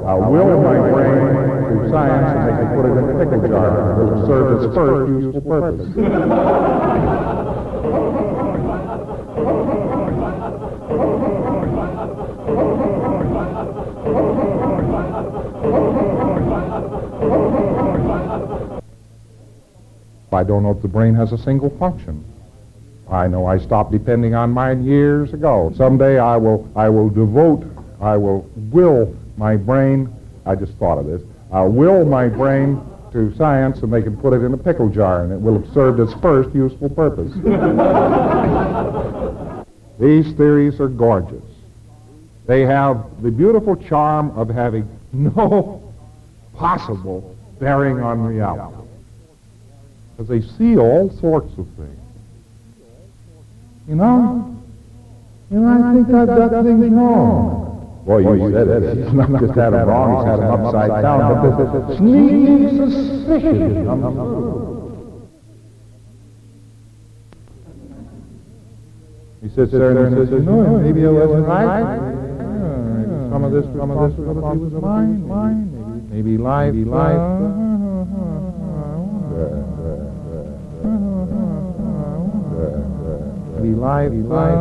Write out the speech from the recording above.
will my brain through science and they can put it in a pickle jar. It will serve its first useful purpose. I don't know if the brain has a single function. I know I stopped depending on mine years ago. Someday I will will my brain, I just thought of this, I'll will my brain to science and they can put it in a pickle jar and it will have served its first useful purpose. These theories are gorgeous. They have the beautiful charm of having no possible bearing on reality. Because they see all sorts of things. You know, I think I've got things wrong. Well, you said it. He's not just had them wrong, he's had them upside down. But the sneaking suspicion comes through. He sits there and says, no, maybe I wasn't right. Some of this was mine. Maybe life. Maybe life.